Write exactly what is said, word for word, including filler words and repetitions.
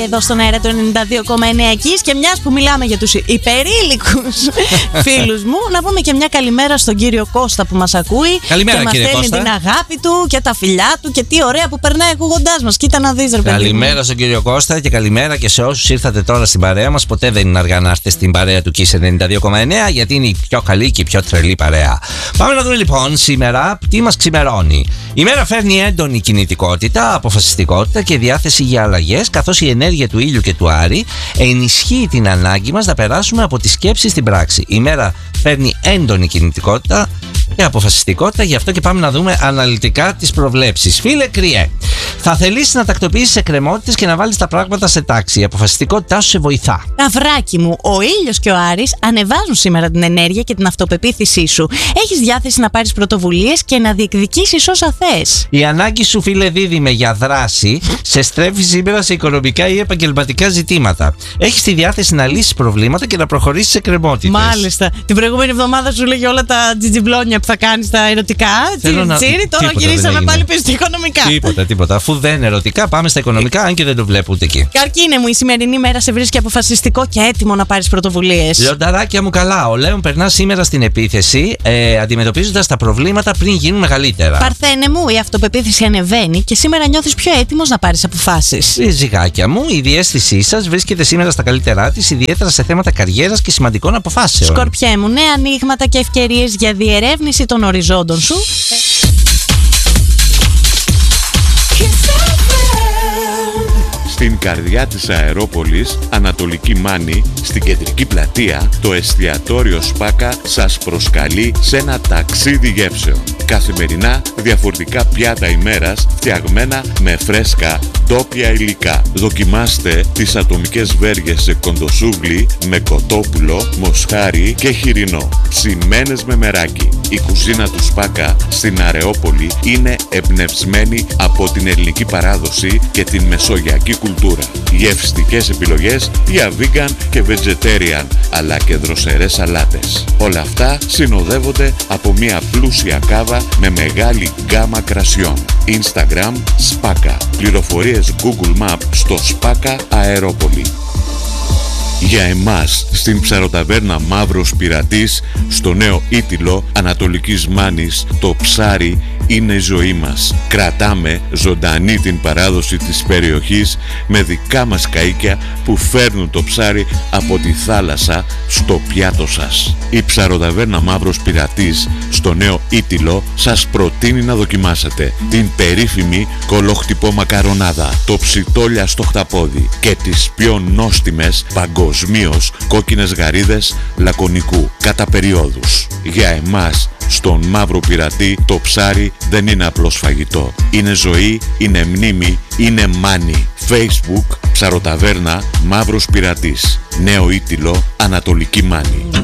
Εδώ στον αέρα του ενενήντα δύο κόμμα εννέα Εκείς, και μιας που μιλάμε για τους υπερήλικους φίλους μου, να πούμε και μια καλημέρα στον κύριο Κώστα που μας ακούει. Καλημέρα, και μας κύριε στέλνει Κώστα. την αγάπη του και τα φιλιά του και τι ωραία που περνάει ακούγοντάς μας. Κοίτα να δεις, ρε παιδί. Καλημέρα στον κύριο Κώστα και καλημέρα και σε όσους ήρθατε τώρα στην παρέα μας. Ποτέ δεν είναι αργά να έρθετε στην παρέα του Kiss ενενήντα δύο κόμμα εννέα, γιατί είναι η πιο καλή και η πιο τρελή παρέα. Πάμε να δούμε λοιπόν σήμερα τι μας ξημερώνει. Η μέρα φέρνει έντονη κινητικότητα, αποφασιστικότητα και διάθεση για αλλαγές, καθώς η ενέργεια του ήλιου και του Άρη ενισχύει την ανάγκη μας να περάσουμε από τη σκέψη στην πράξη. Η μέρα φέρνει έντονη κινητικότητα και αποφασιστικότητα, γι' αυτό και πάμε να δούμε αναλυτικά τις προβλέψεις. Φίλε Κριέ, θα θελήσεις να τακτοποιήσεις εκκρεμότητες και να βάλεις τα πράγματα σε τάξη. Η αποφασιστικότητά σου σε βοηθά. Ταυράκι μου, ο ήλιος και ο Άρης ανεβάζουν σήμερα την ενέργεια και την αυτοπεποίθησή σου. Έχεις διάθεση να πάρεις πρωτοβουλίες και να διεκδικήσεις όσα θες. Η ανάγκη σου, φίλε Δίδυμε, για δράση σε στρέφει σήμερα σε οικονομικά ή επαγγελματικά ζητήματα. Έχεις τη διάθεση να λύσεις προβλήματα και να προχωρήσεις σε εκκρεμότητες. Μάλιστα. Την προηγούμενη εβδομάδα σου λέγε όλα τα τζιτζιμπλόνια που θα κάνεις τα ερωτικά. Τσίρι, να... τσίρι, τώρα γυρίσαμε πάλι πίσω στα οικονομικά. Τίποτα, τίποτα. Αφού δεν είναι ερωτικά, πάμε στα οικονομικά, αν και δεν το βλέπω ούτε εκεί. Καρκίνε μου, η σημερινή μέρα σε βρίσκει αποφασιστικό και έτοιμο να πάρεις πρωτοβουλίες. Λιονταράκια μου, καλά. Ο Λέων περνά σήμερα στην επίθεση, ε, αντιμετωπίζοντας τα προβλήματα πριν γίνουν μεγαλύτερα. Παρθένε μου, η αυτοπεποίθηση ανεβαίνει και σήμερα νιώθεις πιο έτοιμος να πάρεις αποφάσεις. Ζυγάκια μου, η διαίσθησή σας βρίσκεται σήμερα στα καλύτερά της, ιδιαίτερα σε θέματα καριέρας και σημαντικών αποφάσεων. Σκορπιέ μου, νέα ανοίγματα και ευκαιρίες για διερεύνηση των οριζόντων σου. Στην καρδιά της Αερόπολης, Ανατολική Μάνη, στην κεντρική πλατεία, το εστιατόριο Σπάκα σας προσκαλεί σε ένα ταξίδι γεύσεων. Καθημερινά διαφορετικά πιάτα ημέρας, φτιαγμένα με φρέσκα ντόπια υλικά. Δοκιμάστε τις ατομικές βέργες σε κοντοσούβλι με κοτόπουλο, μοσχάρι και χοιρινό. Ψημένες με μεράκι. Η κουζίνα του Σπάκα στην Αρεόπολη είναι εμπνευσμένη από την ελληνική παράδοση και την μεσογειακή κουλτούρα. Γευστικές επιλογές για vegan και vegetarian, αλλά και δροσερές σαλάτες. Όλα αυτά συνοδεύονται από μια πλούσια κάβα με μεγάλη γκάμα κρασιών. Instagram Σπάκα. Πληροφορίες Google Map στο Σπάκα Αερόπολη. Για εμάς, στην ψαροταβέρνα Μαύρος Πειρατής, στο νέο Ήτυλο Ανατολικής Μάνης, το ψάρι είναι η ζωή μας. Κρατάμε ζωντανή την παράδοση της περιοχής με δικά μας καΐκια που φέρνουν το ψάρι από τη θάλασσα στο πιάτο σας. Η ψαροταβέρνα Μαύρος Πειρατής, στο νέο Ήτυλο, σας προτείνει να δοκιμάσετε την περίφημη κολοχτυπό μακαρονάδα, το ψιτόλια στο χταπόδι και τις πιο νόστιμες παγκοσμίως κόκκινες γαρίδες λακωνικού κατά περιόδους. Για εμάς, στον Μαύρο Πειρατή, το ψάρι δεν είναι απλώς φαγητό. Είναι ζωή, είναι μνήμη, είναι μάνι. Facebook, ψαροταβέρνα Μαύρος Πειρατής. Νέο Ήτυλο, Ανατολική Μάνη.